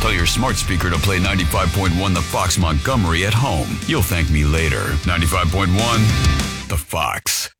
Tell your smart speaker to play 95.1 The Fox Montgomery at home. You'll thank me later. 95.1 The Fox.